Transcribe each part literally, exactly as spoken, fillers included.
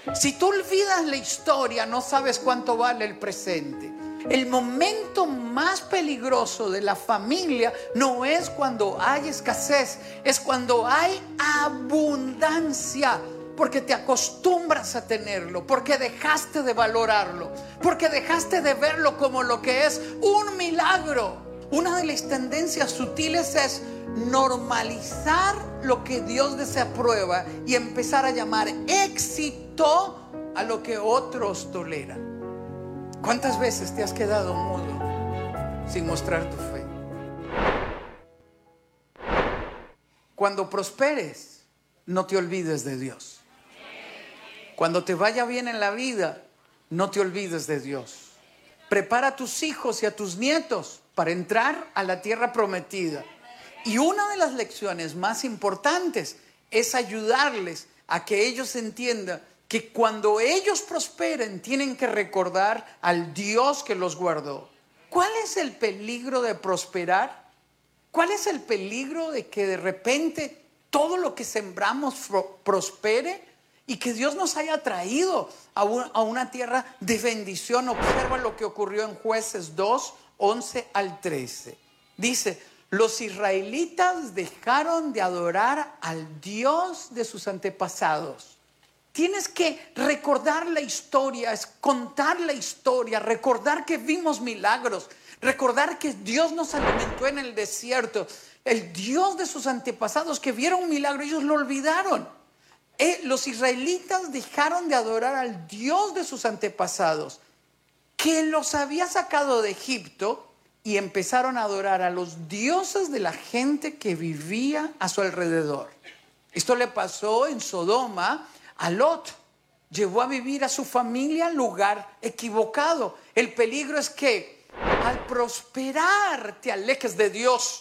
Si tú olvidas la historia, no sabes cuánto vale el presente. El momento más peligroso de la familia no es cuando hay escasez, es cuando hay abundancia. Porque te acostumbras a tenerlo, porque dejaste de valorarlo, porque dejaste de verlo como lo que es un milagro. Una de las tendencias sutiles es normalizar lo que Dios desaprueba y empezar a llamar éxito a lo que otros toleran. ¿Cuántas veces te has quedado mudo sin mostrar tu fe? Cuando prosperes, no te olvides de Dios. Cuando te vaya bien en la vida, no te olvides de Dios. Prepara a tus hijos y a tus nietos para entrar a la tierra prometida. Y una de las lecciones más importantes es ayudarles a que ellos entiendan que cuando ellos prosperen tienen que recordar al Dios que los guardó. ¿Cuál es el peligro de prosperar? ¿Cuál es el peligro de que de repente todo lo que sembramos prospere? Y que Dios nos haya traído a, un, a una tierra de bendición. Observa lo que ocurrió en Jueces dos, once al trece. Dice, los israelitas dejaron de adorar al Dios de sus antepasados. Tienes que recordar la historia, es contar la historia, recordar que vimos milagros, recordar que Dios nos alimentó en el desierto. El Dios de sus antepasados que vieron un milagro, ellos lo olvidaron. Eh, los israelitas dejaron de adorar al Dios de sus antepasados, que los había sacado de Egipto, y empezaron a adorar a los dioses de la gente que vivía a su alrededor. Esto le pasó en Sodoma a Lot. Llevó a vivir a su familia al lugar equivocado. El peligro es que al prosperar te alejes de Dios.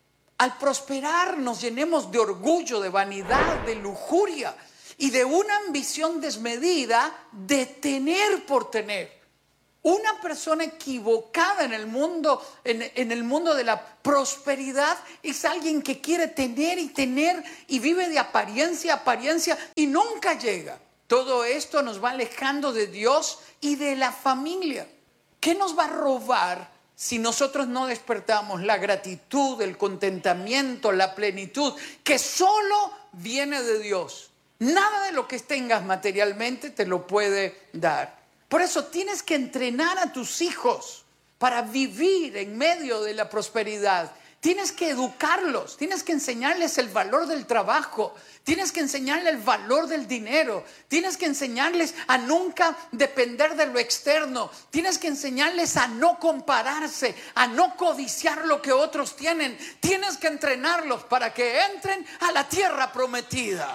Al prosperar nos llenemos de orgullo, de vanidad, de lujuria y de una ambición desmedida de tener por tener. Una persona equivocada en el mundo, en, en el mundo de la prosperidad, es alguien que quiere tener y tener y vive de apariencia a apariencia y nunca llega. Todo esto nos va alejando de Dios y de la familia. ¿Qué nos va a robar si nosotros no despertamos la gratitud, el contentamiento, la plenitud, que solo viene de Dios? Nada de lo que tengas materialmente te lo puede dar. Por eso tienes que entrenar a tus hijos para vivir en medio de la prosperidad. Tienes que educarlos, tienes que enseñarles el valor del trabajo, tienes que enseñarles el valor del dinero, tienes que enseñarles a nunca depender de lo externo, tienes que enseñarles a no compararse, a no codiciar lo que otros tienen. Tienes que entrenarlos para que entren a la tierra prometida.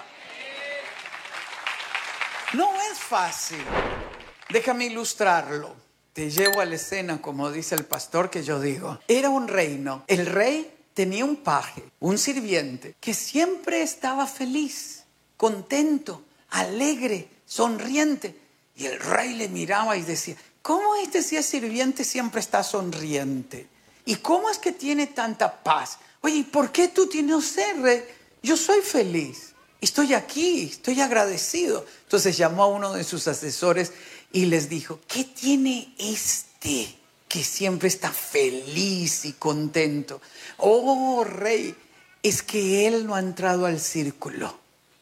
No es fácil. Déjame ilustrarlo. Te llevo a la escena, como dice el pastor que yo digo. Era un reino. El rey tenía un paje, un sirviente, que siempre estaba feliz, contento, alegre, sonriente. Y el rey le miraba y decía, ¿cómo este si es sirviente siempre está sonriente? ¿Y cómo es que tiene tanta paz? Oye, ¿y por qué tú tienes, no sé, rey? Yo soy feliz. Estoy aquí, estoy agradecido. Entonces llamó a uno de sus asesores y les dijo, ¿qué tiene este que siempre está feliz y contento? Oh, rey, es que él no ha entrado al círculo.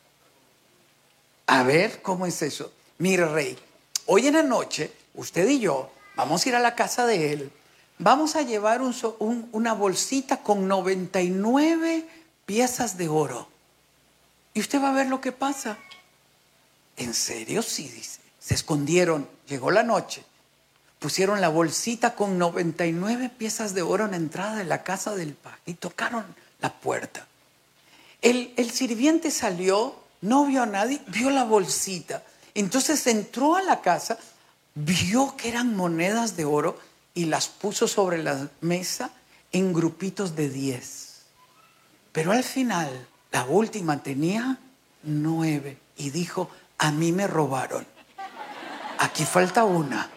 A ver, ¿cómo es eso? Mire, rey, hoy en la noche, usted y yo vamos a ir a la casa de él. Vamos a llevar un, un, una bolsita con noventa y nueve piezas de oro. Y usted va a ver lo que pasa. ¿En serio? Sí, dice. Se escondieron, llegó la noche, pusieron la bolsita con noventa y nueve piezas de oro en la entrada de la casa del paje y tocaron la puerta. El, el sirviente salió, no vio a nadie, vio la bolsita. Entonces entró a la casa, vio que eran monedas de oro y las puso sobre la mesa en grupitos de diez. Pero al final, la última tenía nueve y dijo, a mí me robaron. Aquí falta una.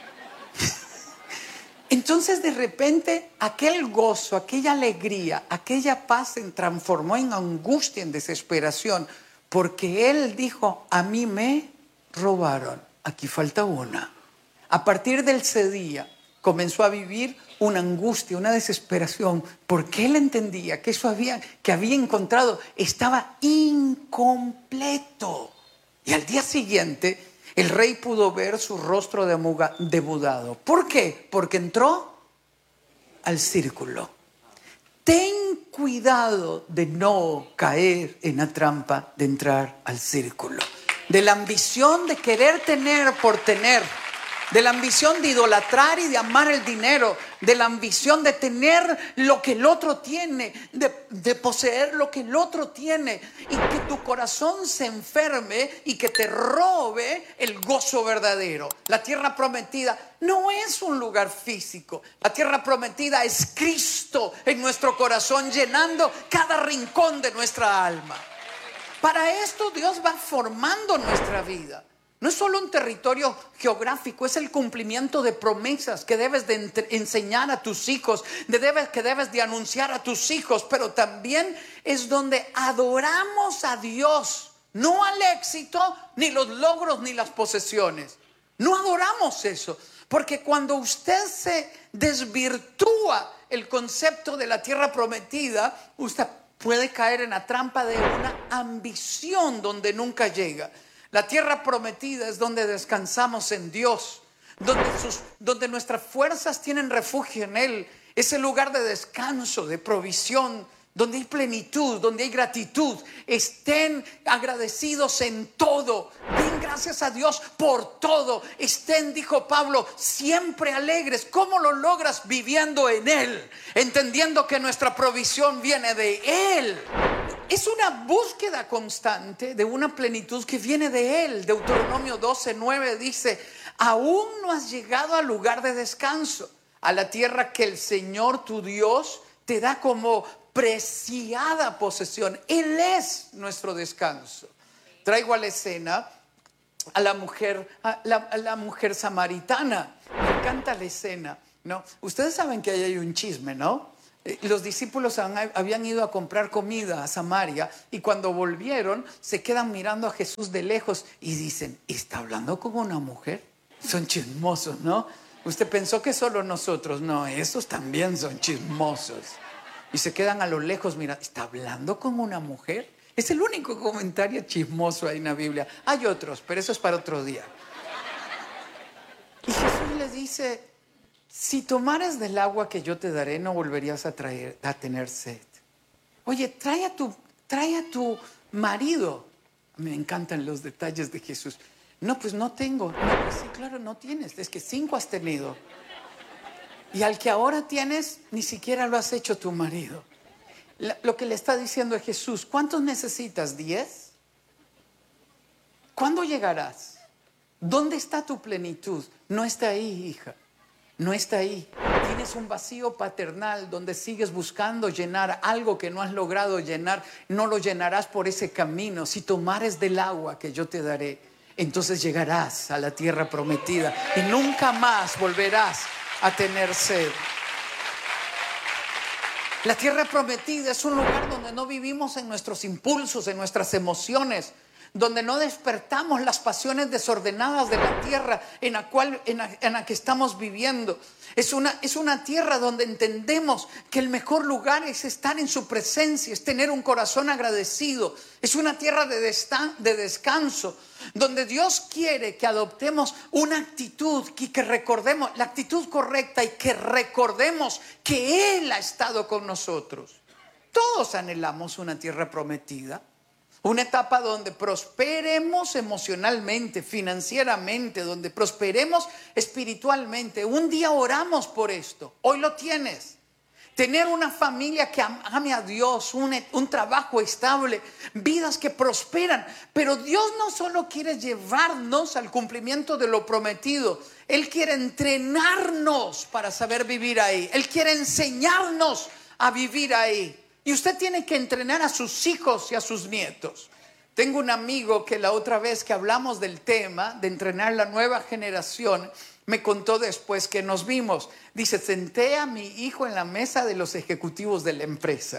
Entonces de repente aquel gozo, aquella alegría, aquella paz se transformó en angustia, en desesperación, porque él dijo, a mí me robaron. Aquí falta una. A partir de ese día comenzó a vivir una angustia, una desesperación, porque él entendía que eso había, que había encontrado estaba incompleto. Y al día siguiente el rey pudo ver su rostro demudado. ¿Por qué? Porque entró al círculo. Ten cuidado de no caer en la trampa de entrar al círculo. De la ambición de querer tener por tener. De la ambición de idolatrar y de amar el dinero. De la ambición de tener lo que el otro tiene. De, de poseer lo que el otro tiene. Y que tu corazón se enferme y que te robe el gozo verdadero. La tierra prometida no es un lugar físico. La tierra prometida es Cristo en nuestro corazón, llenando cada rincón de nuestra alma. Para esto Dios va formando nuestra vida. No es solo un territorio geográfico, es el cumplimiento de promesas que debes de entre- enseñar a tus hijos, de debes, que debes de anunciar a tus hijos, pero también es donde adoramos a Dios, no al éxito, ni los logros, ni las posesiones. No adoramos eso, porque cuando usted se desvirtúa el concepto de la tierra prometida, usted puede caer en la trampa de una ambición donde nunca llega. La tierra prometida es donde descansamos en Dios, donde, sus, donde nuestras fuerzas tienen refugio en Él. Es el lugar de descanso, de provisión, donde hay plenitud, donde hay gratitud. Estén agradecidos en todo. Den gracias a Dios por todo. Estén, dijo Pablo, siempre alegres. ¿Cómo lo logras? Viviendo en Él, entendiendo que nuestra provisión viene de Él. Es una búsqueda constante de una plenitud que viene de Él. Deuteronomio doce nueve dice: aún no has llegado al lugar de descanso, a la tierra que el Señor tu Dios te da como preciada posesión. Él es nuestro descanso. Traigo a la escena a la mujer, a la, a la mujer samaritana. Me encanta la escena, ¿no? Ustedes saben que ahí hay un chisme, ¿no? Los discípulos han, habían ido a comprar comida a Samaria y cuando volvieron se quedan mirando a Jesús de lejos y dicen: ¿está hablando como una mujer? Son chismosos, ¿no? Usted pensó que solo nosotros. No, esos también son chismosos. Y se quedan a lo lejos mirando: ¿está hablando como una mujer? Es el único comentario chismoso ahí en la Biblia. Hay otros, pero eso es para otro día. Y Jesús les dice: si tomaras del agua que yo te daré, no volverías a, traer, a tener sed. Oye, trae a, tu, trae a tu marido. Me encantan los detalles de Jesús. No, pues no tengo. No, pues sí, claro, no tienes. Es que cinco has tenido. Y al que ahora tienes, ni siquiera lo has hecho tu marido. La, lo que le está diciendo a Jesús: ¿cuántos necesitas? ¿Diez? ¿Cuándo llegarás? ¿Dónde está tu plenitud? No está ahí, hija. No está ahí. Tienes un vacío paternal donde sigues buscando llenar algo que no has logrado llenar. No lo llenarás por ese camino. Si tomares del agua que yo te daré, entonces llegarás a la tierra prometida y nunca más volverás a tener sed. La tierra prometida es un lugar donde no vivimos en nuestros impulsos, en nuestras emociones, donde no despertamos las pasiones desordenadas de la tierra en la cual en la, en la que estamos viviendo. Es una, es una tierra donde entendemos que el mejor lugar es estar en su presencia, es tener un corazón agradecido. Es una tierra de, destan, de descanso, donde Dios quiere que adoptemos una actitud y que recordemos la actitud correcta y que recordemos que Él ha estado con nosotros. Todos anhelamos una tierra prometida. Una etapa donde prosperemos emocionalmente, financieramente, donde prosperemos espiritualmente. Un día oramos por esto. Hoy lo tienes. Tener una familia que ame a Dios, un, un trabajo estable, vidas que prosperan. Pero Dios no solo quiere llevarnos al cumplimiento de lo prometido. Él quiere entrenarnos para saber vivir ahí. Él quiere enseñarnos a vivir ahí. Y usted tiene que entrenar a sus hijos y a sus nietos. Tengo un amigo que la otra vez que hablamos del tema de entrenar la nueva generación, me contó después que nos vimos. Dice: senté a mi hijo en la mesa de los ejecutivos de la empresa.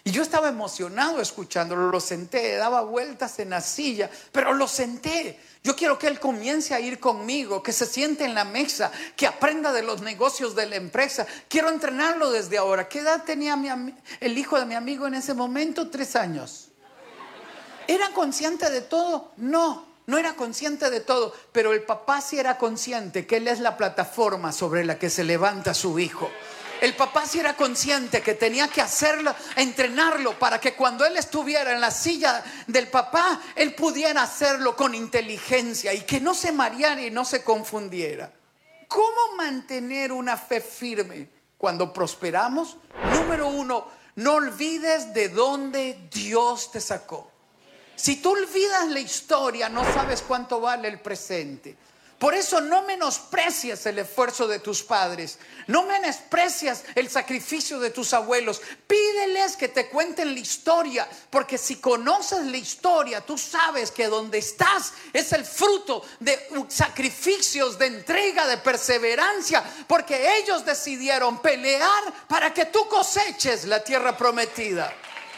Y yo estaba emocionado escuchándolo, lo senté, daba vueltas en la silla, pero lo senté. Yo quiero que él comience a ir conmigo, que se siente en la mesa, que aprenda de los negocios de la empresa. Quiero entrenarlo desde ahora. ¿Qué edad tenía mi el hijo de mi amigo en ese momento? Tres años. ¿Era consciente de todo? No, no era consciente de todo, pero el papá sí era consciente que él es la plataforma sobre la que se levanta su hijo. El papá sí era consciente que tenía que hacerlo, entrenarlo para que cuando él estuviera en la silla del papá, él pudiera hacerlo con inteligencia y que no se mareara y no se confundiera. ¿Cómo mantener una fe firme cuando prosperamos? Número uno, no olvides de dónde Dios te sacó. Si tú olvidas la historia, no sabes cuánto vale el presente. Por eso no menosprecias el esfuerzo de tus padres, no menosprecias el sacrificio de tus abuelos. Pídeles que te cuenten la historia, porque si conoces la historia, tú sabes que donde estás es el fruto de sacrificios, de entrega, de perseverancia, porque ellos decidieron pelear para que tú coseches la tierra prometida.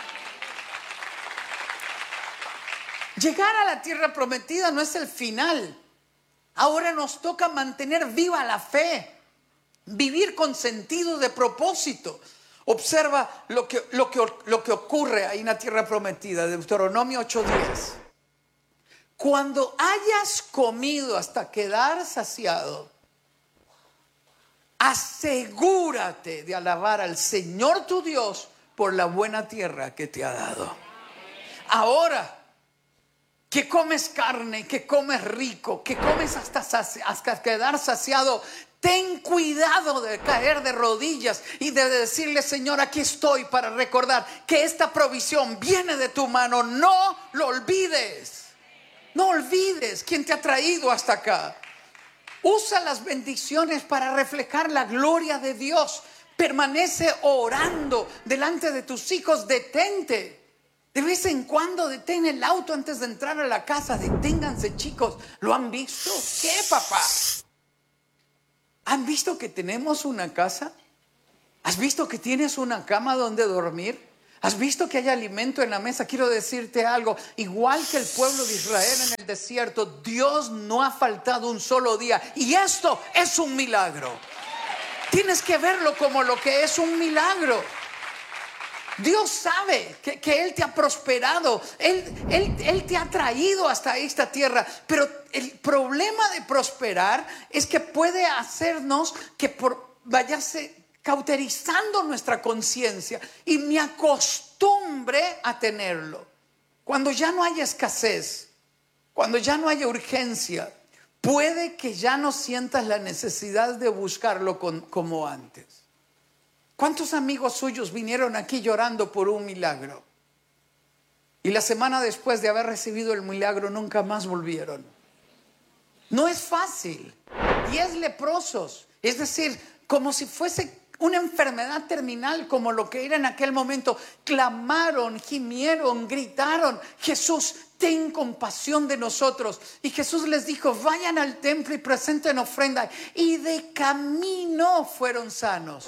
Llegar a la tierra prometida no es el final. Ahora nos toca mantener viva la fe, vivir con sentido de propósito. Observa lo que, lo que, lo que ocurre ahí en la tierra prometida, Deuteronomio ocho diez. Cuando hayas comido hasta quedar saciado, asegúrate de alabar al Señor tu Dios por la buena tierra que te ha dado. Ahora que comes carne, que comes rico, que comes hasta, saci- hasta quedar saciado, ten cuidado de caer de rodillas y de decirle: Señor, aquí estoy para recordar que esta provisión viene de tu mano. No lo olvides. No olvides quién te ha traído hasta acá. Usa las bendiciones para reflejar la gloria de Dios. Permanece orando delante de tus hijos. Detente. De vez en cuando detén el auto antes de entrar a la casa. Deténganse, chicos. ¿Lo han visto? ¿Qué, papá? ¿Han visto que tenemos una casa? ¿Has visto que tienes una cama donde dormir? ¿Has visto que hay alimento en la mesa? Quiero decirte algo. Igual que el pueblo de Israel en el desierto, Dios no ha faltado un solo día. Y esto es un milagro. Tienes que verlo como lo que es un milagro. Dios sabe que, que Él te ha prosperado, él, él, él te ha traído hasta esta tierra. Pero el problema de prosperar es que puede hacernos que por, vayase cauterizando nuestra conciencia y me acostumbre a tenerlo. Cuando ya no haya escasez, cuando ya no haya urgencia, puede que ya no sientas la necesidad de buscarlo con, como antes. ¿Cuántos amigos suyos vinieron aquí llorando por un milagro? Y la semana después de haber recibido el milagro nunca más volvieron. No es fácil. Diez leprosos, es decir, como si fuese una enfermedad terminal, como lo que era en aquel momento, clamaron, gimieron, gritaron: Jesús, ten compasión de nosotros. Y Jesús les dijo: vayan al templo y presenten ofrenda. Y de camino fueron sanos.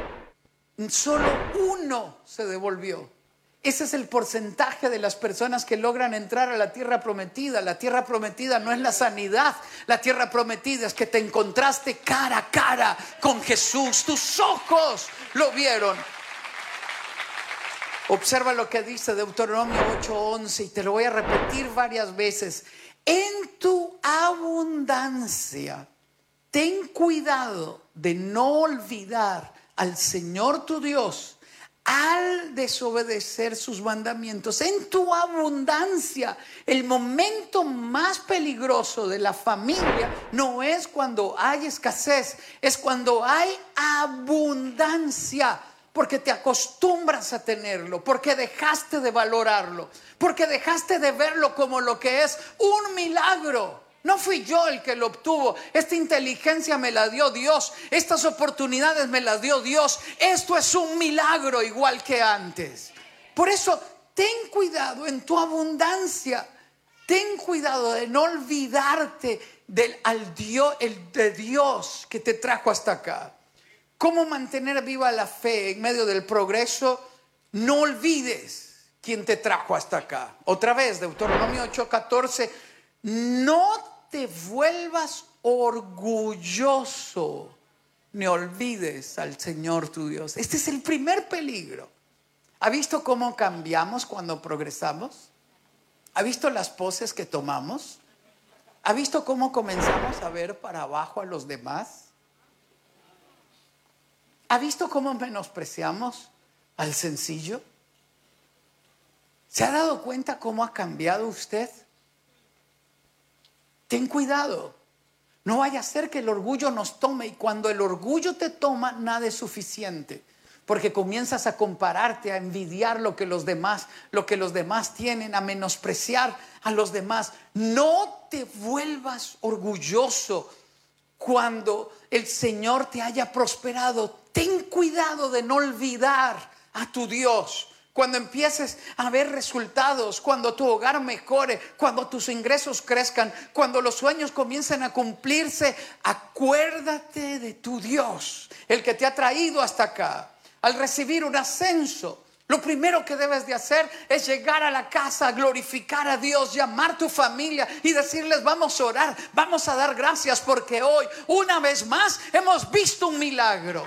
Solo uno se devolvió. Ese es el porcentaje de las personas que logran entrar a la tierra prometida. La tierra prometida no es la sanidad. La tierra prometida es que te encontraste cara a cara con Jesús. Tus ojos lo vieron. Observa lo que dice Deuteronomio ocho once, y te lo voy a repetir varias veces. En tu abundancia, ten cuidado de no olvidar al Señor tu Dios al desobedecer sus mandamientos. En tu abundancia. El momento más peligroso de la familia no es cuando hay escasez, es cuando hay abundancia, porque te acostumbras a tenerlo, porque dejaste de valorarlo, porque dejaste de verlo como lo que es un milagro. No fui yo el que lo obtuvo. Esta inteligencia me la dio Dios. Estas oportunidades me las dio Dios. Esto es un milagro igual que antes. Por eso, ten cuidado en tu abundancia. Ten cuidado de no olvidarte del al Dios, el de Dios que te trajo hasta acá. ¿Cómo mantener viva la fe en medio del progreso? no olvides quién te trajo hasta acá. Otra vez, Deuteronomio ocho catorce, no te vuelvas orgulloso, ni olvides al Señor tu Dios. Este es el primer peligro. ¿Ha visto cómo cambiamos cuando progresamos? ¿Ha visto las poses que tomamos? ¿Ha visto cómo comenzamos a ver para abajo a los demás? ¿Ha visto cómo menospreciamos al sencillo? ¿Se ha dado cuenta cómo ha cambiado usted? Ten cuidado. No vaya a ser que el orgullo nos tome, y cuando el orgullo te toma, nada es suficiente. Porque comienzas a compararte, a envidiar lo que los demás, lo que los demás tienen, a menospreciar a los demás. No te vuelvas orgulloso cuando el Señor te haya prosperado. Ten cuidado de no olvidar a tu Dios. Cuando empieces a ver resultados, cuando tu hogar mejore, cuando tus ingresos crezcan, cuando los sueños comiencen a cumplirse, acuérdate de tu Dios, el que te ha traído hasta acá. Al recibir un ascenso, lo primero que debes de hacer es llegar a la casa, glorificar a Dios, llamar a tu familia y decirles: vamos a orar, vamos a dar gracias porque hoy, una vez más, hemos visto un milagro.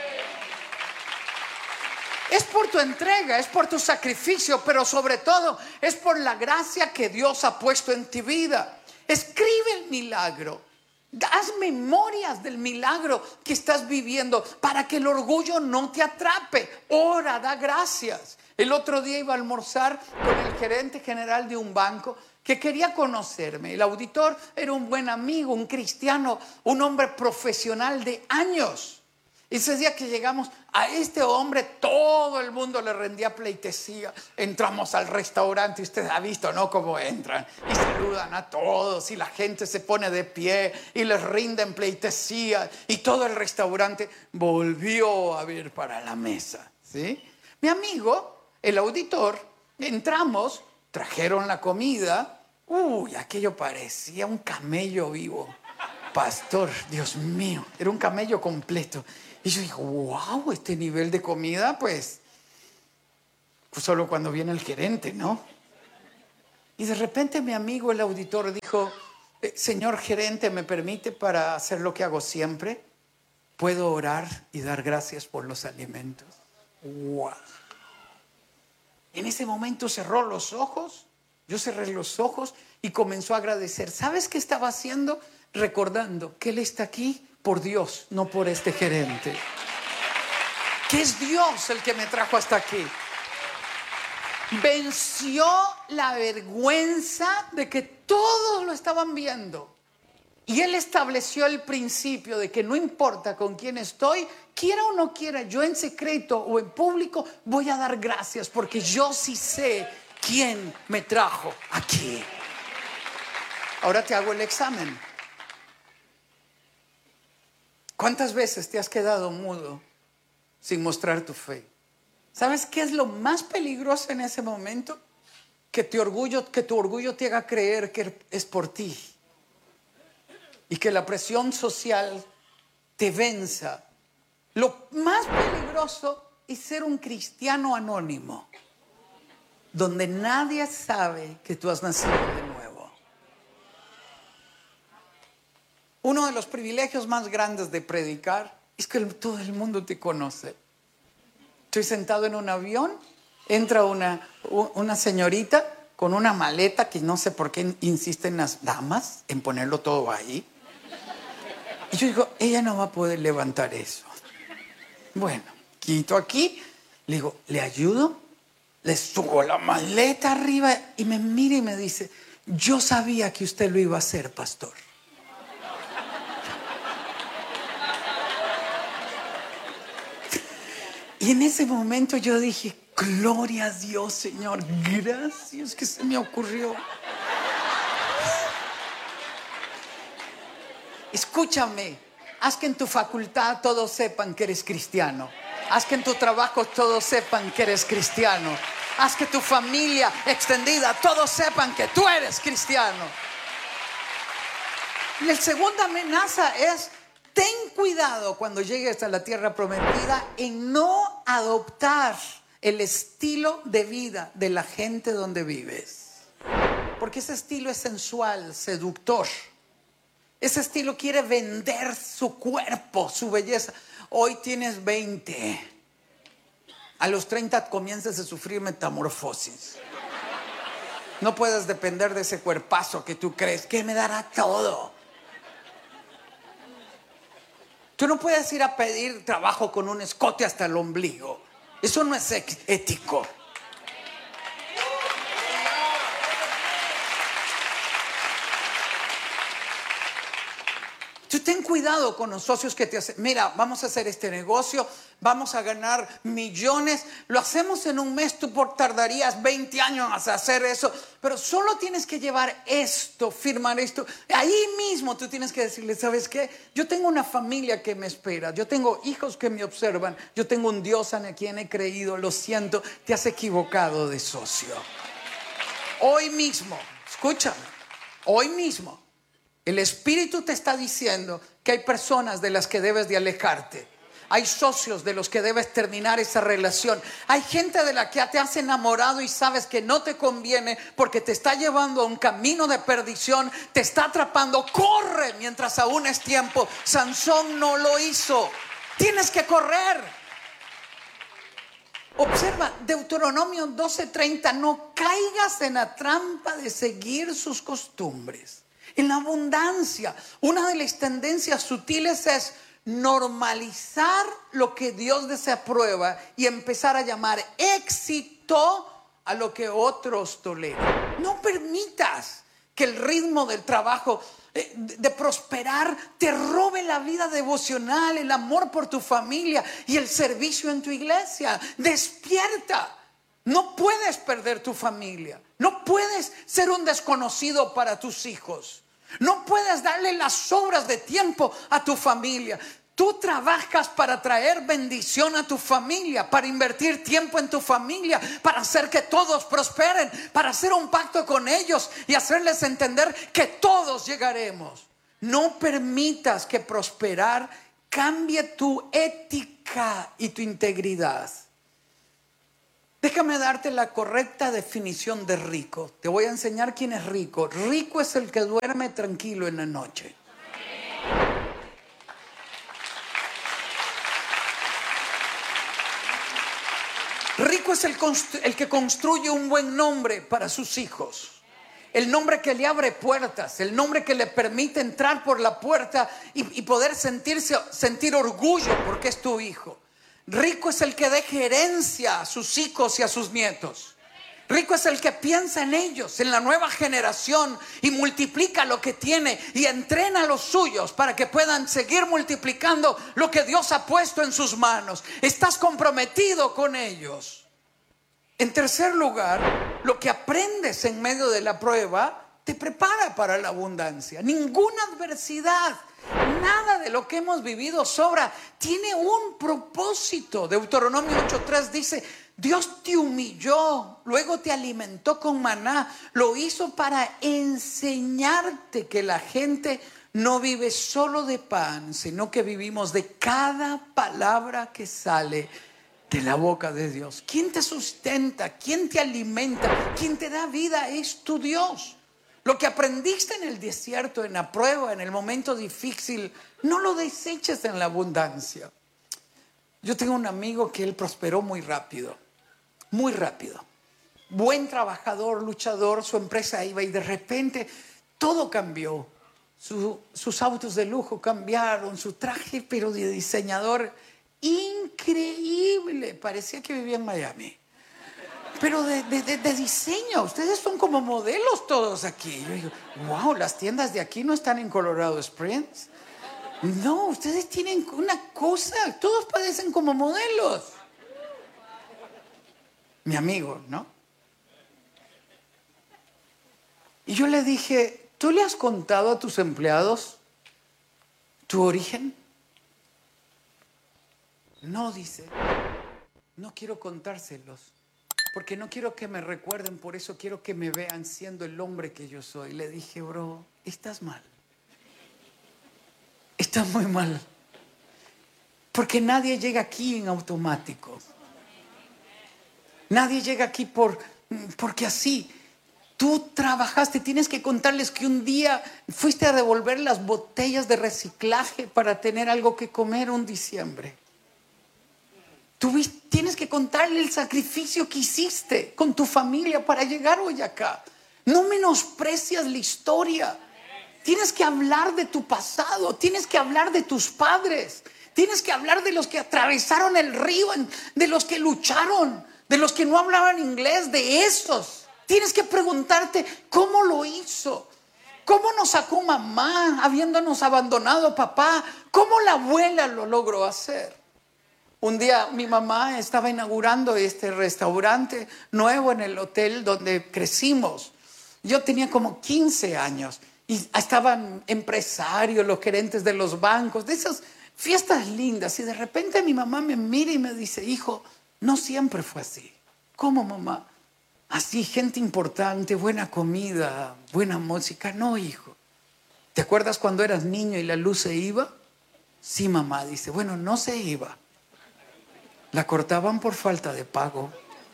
Es por tu entrega, es por tu sacrificio, pero sobre todo es por la gracia que Dios ha puesto en tu vida. Escribe el milagro. Haz memorias del milagro que estás viviendo para que el orgullo no te atrape. Ora, da gracias. El otro día iba a almorzar con el gerente general de un banco que quería conocerme. El auditor era un buen amigo, un cristiano, un hombre profesional de años. Y ese día que llegamos a este hombre, todo el mundo le rendía pleitesía. Entramos al restaurante y usted ha visto, ¿no?, cómo entran y saludan a todos y la gente se pone de pie y les rinden pleitesía y todo el restaurante volvió a ver para la mesa, ¿sí? Mi amigo, el auditor, entramos, trajeron la comida. Uy, aquello parecía un camello vivo. Pastor, Dios mío, era un camello completo. Y yo digo, wow, este nivel de comida, pues, pues solo cuando viene el gerente, ¿no? Y de repente mi amigo, el auditor, dijo: eh, señor gerente, ¿me permite para hacer lo que hago siempre? ¿Puedo orar y dar gracias por los alimentos? Wow. En ese momento cerró los ojos, yo cerré los ojos y comenzó a agradecer. ¿Sabes qué estaba haciendo? Recordando que él está aquí por Dios, no por este gerente. Que es Dios el que me trajo hasta aquí. Venció la vergüenza de que todos lo estaban viendo. Y él estableció el principio de que no importa con quién estoy, quiera o no quiera, yo en secreto o en público voy a dar gracias porque yo sí sé quién me trajo aquí. Ahora te hago el examen. ¿Cuántas veces te has quedado mudo sin mostrar tu fe? ¿Sabes qué es lo más peligroso en ese momento? Que tu orgullo, que tu orgullo te haga creer que es por ti. Y que la presión social te venza. Lo más peligroso es ser un cristiano anónimo, donde nadie sabe que tú has nacido de nuevo. Uno de los privilegios más grandes de predicar es que todo el mundo te conoce. Estoy sentado en un avión, entra una, una señorita con una maleta que no sé por qué insisten las damas en ponerlo todo ahí. Y yo digo, ella no va a poder levantar eso. Bueno, quito aquí, le digo, ¿le ayudo? Le subo la maleta arriba y me mira y me dice, yo sabía que usted lo iba a hacer, pastor. Y en ese momento yo dije, gloria a Dios, Señor, gracias que se me ocurrió. Escúchame, haz que en tu facultad todos sepan que eres cristiano. Haz que en tu trabajo todos sepan que eres cristiano. Haz que tu familia extendida todos sepan que tú eres cristiano. Y la segunda amenaza es: ten cuidado cuando llegues a la tierra prometida en no adoptar el estilo de vida de la gente donde vives. Porque ese estilo es sensual, seductor. Ese estilo quiere vender su cuerpo, su belleza. Hoy tienes veinte. A los treinta comienzas a sufrir metamorfosis. No puedes depender de ese cuerpazo que tú crees que me dará todo. Tú no puedes ir a pedir trabajo con un escote hasta el ombligo. Eso no es ético. Tú ten cuidado con los socios que te hacen. Mira, vamos a hacer este negocio, vamos a ganar millones. Lo hacemos en un mes, tú por tardarías veinte años a hacer eso. Pero solo tienes que llevar esto, firmar esto. Ahí mismo tú tienes que decirle, ¿sabes qué? Yo tengo una familia que me espera. Yo tengo hijos que me observan. Yo tengo un Dios en quien he creído. Lo siento, te has equivocado de socio. Hoy mismo, escúchame, hoy mismo. El Espíritu te está diciendo que hay personas de las que debes de alejarte. Hay socios de los que debes terminar esa relación. Hay gente de la que te has enamorado y sabes que no te conviene porque te está llevando a un camino de perdición, te está atrapando. Corre mientras aún es tiempo. Sansón no lo hizo. Tienes que correr. Observa, Deuteronomio doce treinta, no caigas en la trampa de seguir sus costumbres. En la abundancia, una de las tendencias sutiles es normalizar lo que Dios desaprueba y empezar a llamar éxito a lo que otros toleran. No permitas que el ritmo del trabajo, eh, de, de prosperar, te robe la vida devocional, el amor por tu familia y el servicio en tu iglesia. Despierta. No puedes perder tu familia. No puedes ser un desconocido para tus hijos. No puedes darle las sobras de tiempo a tu familia. Tú trabajas para traer bendición a tu familia, para invertir tiempo en tu familia, para hacer que todos prosperen, para hacer un pacto con ellos y hacerles entender que todos llegaremos. No permitas que prosperar cambie tu ética y tu integridad. Déjame darte la correcta definición de rico. Te voy a enseñar quién es rico. Rico es el que duerme tranquilo en la noche. Rico es el, el que construye un buen nombre para sus hijos. El nombre que le abre puertas, el nombre que le permite entrar por la puerta y, y poder sentirse, sentir orgullo porque es tu hijo. Rico es el que deja herencia a sus hijos y a sus nietos. Rico es el que piensa en ellos, en la nueva generación, y multiplica lo que tiene y entrena a los suyos para que puedan seguir multiplicando lo que Dios ha puesto en sus manos. Estás comprometido con ellos. En tercer lugar, lo que aprendes en medio de la prueba te prepara para la abundancia. Ninguna adversidad, nada de lo que hemos vivido sobra. Tiene un propósito. Deuteronomio ocho tres dice: Dios te humilló, luego te alimentó con maná. Lo hizo para enseñarte que la gente no vive solo de pan, sino que vivimos de cada palabra que sale de la boca de Dios. ¿Quién te sustenta? ¿Quién te alimenta? ¿Quién te da vida? Es tu Dios. Lo que aprendiste en el desierto, en la prueba, en el momento difícil, no lo deseches en la abundancia. Yo tengo un amigo que él prosperó muy rápido, muy rápido. Buen trabajador, luchador, su empresa iba y de repente todo cambió. Su, sus autos de lujo cambiaron, su traje pero de diseñador increíble. Parecía que vivía en Miami. Pero de, de, de, de diseño, ustedes son como modelos todos aquí. Yo digo, wow, las tiendas de aquí no están en Colorado Springs. No, ustedes tienen una cosa, todos parecen como modelos. Mi amigo, ¿no? Y yo le dije, ¿tú le has contado a tus empleados tu origen? No, dice, no quiero contárselos. Porque no quiero que me recuerden, por eso quiero que me vean siendo el hombre que yo soy. Le dije, bro, estás mal. Estás muy mal. Porque nadie llega aquí en automático. Nadie llega aquí por, porque así. Tú trabajaste, tienes que contarles que un día fuiste a devolver las botellas de reciclaje para tener algo que comer un diciembre. Tú tienes que contarle el sacrificio que hiciste con tu familia para llegar hoy acá. No menosprecias la historia. Tienes que hablar de tu pasado, tienes que hablar de tus padres, tienes que hablar de los que atravesaron el río, de los que lucharon, de los que no hablaban inglés, de esos. Tienes que preguntarte cómo lo hizo, cómo nos sacó mamá habiéndonos abandonado papá, cómo la abuela lo logró hacer. Un día mi mamá estaba inaugurando este restaurante nuevo en el hotel donde crecimos. Yo tenía como quince años y estaban empresarios, los gerentes de los bancos, de esas fiestas lindas. Y de repente mi mamá me mira y me dice, hijo, no siempre fue así. ¿Cómo, mamá? Así, gente importante, buena comida, buena música. No, hijo. ¿Te acuerdas cuando eras niño y la luz se iba? Sí, mamá, dice. Bueno, no se iba. La cortaban por falta de pago.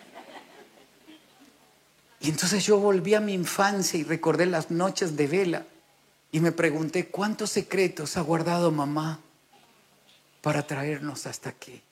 Y entonces yo volví a mi infancia y recordé las noches de vela. Y me pregunté, ¿cuántos secretos ha guardado mamá para traernos hasta aquí?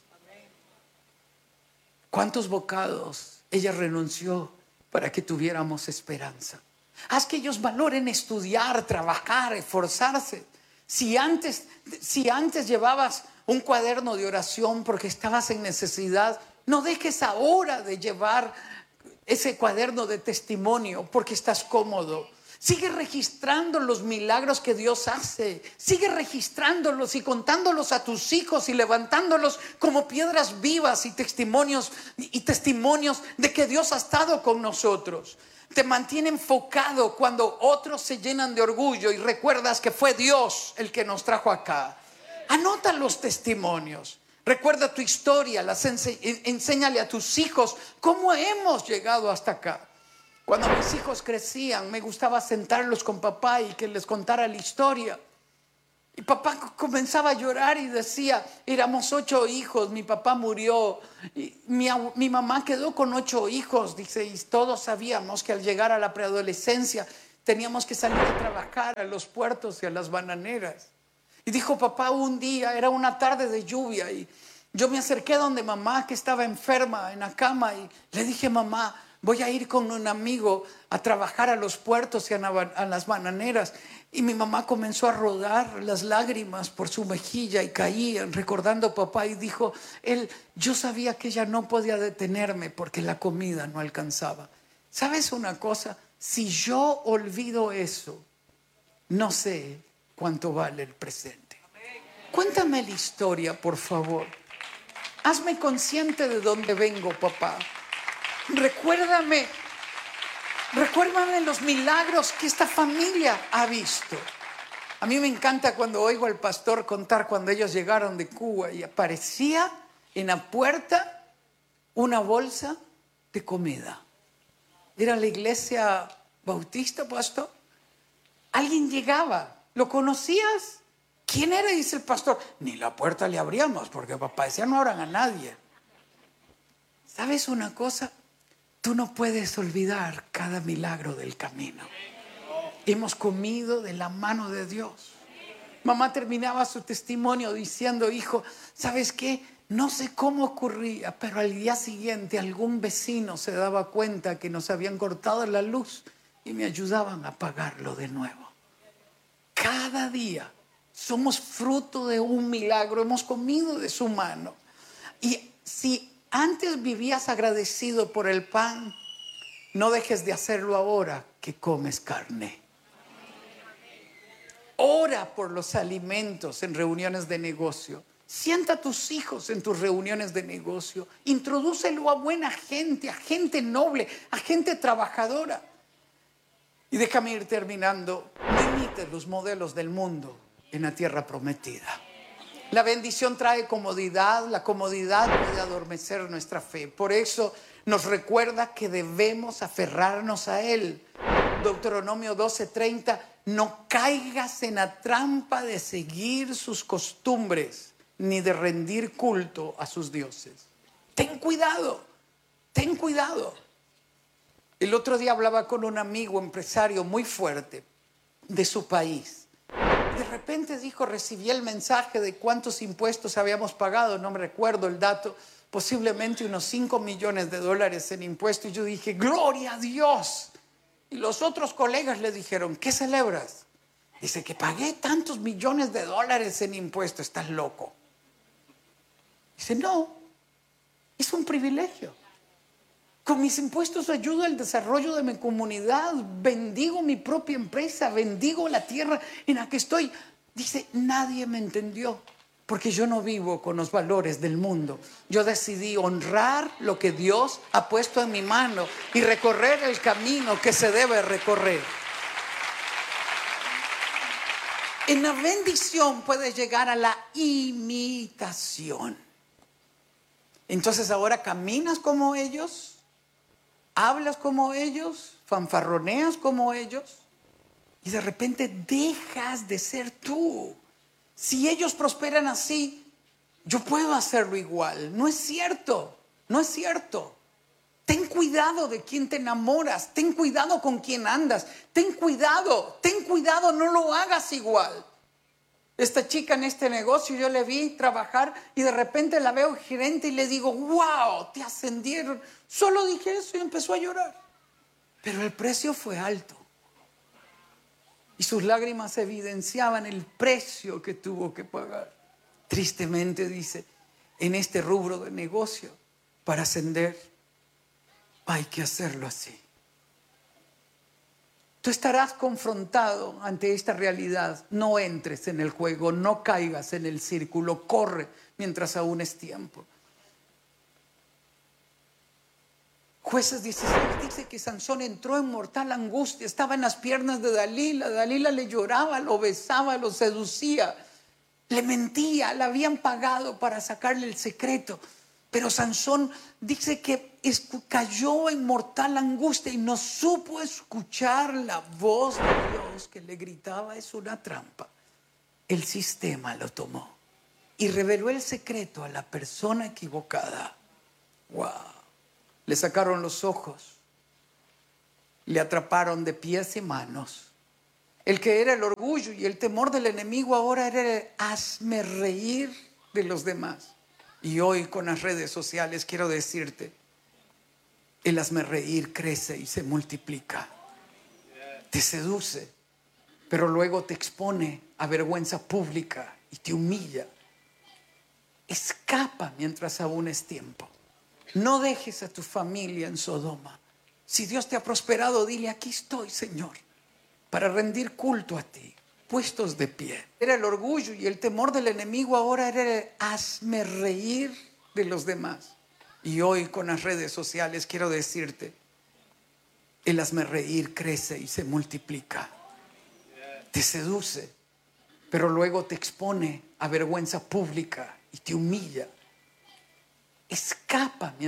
¿Cuántos bocados ella renunció para que tuviéramos esperanza? Haz que ellos valoren estudiar, trabajar, esforzarse. Si antes, si antes llevabas un cuaderno de oración porque estabas en necesidad, no dejes ahora de llevar ese cuaderno de testimonio porque estás cómodo. Sigue registrando los milagros que Dios hace. Sigue registrándolos y contándolos a tus hijos y levantándolos como piedras vivas y testimonios, y testimonios de que Dios ha estado con nosotros. Te mantiene enfocado cuando otros se llenan de orgullo y recuerdas que fue Dios el que nos trajo acá. Anota los testimonios. Recuerda tu historia. Las ense- enséñale a tus hijos cómo hemos llegado hasta acá. Cuando mis hijos crecían, me gustaba sentarlos con papá y que les contara la historia. Y papá comenzaba a llorar y decía, éramos ocho hijos, mi papá murió, y mi, mi mamá quedó con ocho hijos, dice, y todos sabíamos que al llegar a la preadolescencia teníamos que salir a trabajar a los puertos y a las bananeras. Y dijo papá, un día, era una tarde de lluvia, y yo me acerqué donde mamá, que estaba enferma en la cama, y le dije, mamá, voy a ir con un amigo a trabajar a los puertos y a, a las bananeras. Y mi mamá comenzó a rodar las lágrimas por su mejilla y caían recordando a papá y dijo, él, yo sabía que ella no podía detenerme porque la comida no alcanzaba. ¿Sabes una cosa? Si yo olvido eso, no sé cuánto vale el presente. Cuéntame la historia, por favor. Hazme consciente de dónde vengo, papá. Recuérdame, recuérdame los milagros que esta familia ha visto. A mí me encanta cuando oigo al pastor contar cuando ellos llegaron de Cuba y aparecía en la puerta una bolsa de comida. Era la iglesia bautista, pastor. Alguien llegaba, ¿lo conocías? ¿Quién era? Dice el pastor. Ni la puerta le abríamos porque papá decía no abran a nadie. ¿Sabes una cosa? Tú no puedes olvidar cada milagro del camino. Hemos comido de la mano de Dios. Mamá terminaba su testimonio diciendo, hijo, ¿sabes qué? No sé cómo ocurría, pero al día siguiente algún vecino se daba cuenta que nos habían cortado la luz y me ayudaban a apagarlo de nuevo. Cada día somos fruto de un milagro, hemos comido de su mano. Y si antes vivías agradecido por el pan, no dejes de hacerlo ahora que comes carne. Ora por los alimentos en reuniones de negocio. Sienta a tus hijos en tus reuniones de negocio. Introdúcelo a buena gente, a gente noble, a gente trabajadora. Y déjame ir terminando. No imites los modelos del mundo en la tierra prometida. La bendición trae comodidad, la comodidad puede adormecer nuestra fe. Por eso nos recuerda que debemos aferrarnos a Él. Deuteronomio doce treinta, no caigas en la trampa de seguir sus costumbres, ni de rendir culto a sus dioses. Ten cuidado, ten cuidado. El otro día hablaba con un amigo empresario muy fuerte de su país. De repente dijo, recibí el mensaje de cuántos impuestos habíamos pagado, no me recuerdo el dato, posiblemente unos cinco millones de dólares en impuestos. Y yo dije, gloria a Dios. Y los otros colegas le dijeron, ¿qué celebras? Dice que pagué tantos millones de dólares en impuestos, estás loco. Dice, no, es un privilegio. Con mis impuestos ayudo al desarrollo de mi comunidad, bendigo mi propia empresa, bendigo la tierra en la que estoy. Dice, nadie me entendió, porque yo no vivo con los valores del mundo. Yo decidí honrar lo que Dios ha puesto en mi mano y recorrer el camino que se debe recorrer. En la bendición puede llegar a la imitación. Entonces ahora caminas como ellos, hablas como ellos, fanfarroneas como ellos y de repente dejas de ser tú. Si ellos prosperan así, yo puedo hacerlo igual. No es cierto, no es cierto. Ten cuidado de quién te enamoras, ten cuidado con quién andas, ten cuidado, ten cuidado, no lo hagas igual. Esta chica en este negocio yo le vi trabajar y de repente la veo gerente y le digo, wow, te ascendieron. Solo dije eso y empezó a llorar. Pero el precio fue alto. Y sus lágrimas evidenciaban el precio que tuvo que pagar. Tristemente dice, en este rubro de negocio, para ascender, hay que hacerlo así. Tú estarás confrontado ante esta realidad. No entres en el juego, no caigas en el círculo, corre mientras aún es tiempo. Jueces dieciséis dice que Sansón entró en mortal angustia, estaba en las piernas de Dalila, Dalila le lloraba, lo besaba, lo seducía, le mentía, le habían pagado para sacarle el secreto. Pero Sansón dice que cayó en mortal angustia y no supo escuchar la voz de Dios que le gritaba, es una trampa. El sistema lo tomó y reveló el secreto a la persona equivocada. ¡Wow! Le sacaron los ojos, le atraparon de pies y manos. El que era el orgullo y el temor del enemigo ahora era el hazme reír de los demás. Y hoy con las redes sociales quiero decirte, el hazme reír crece y se multiplica. Te seduce, pero luego te expone a vergüenza pública y te humilla. Escapa mientras aún es tiempo. No dejes a tu familia en Sodoma. Si Dios te ha prosperado, dile, aquí estoy, Señor, para rendir culto a ti. Puestos de pie. Era el orgullo y el temor del enemigo, ahora era el hazme reír de los demás. Y hoy con las redes sociales quiero decirte, el hazme reír crece y se multiplica. Te seduce, pero luego te expone a vergüenza pública y te humilla. Escapa mientras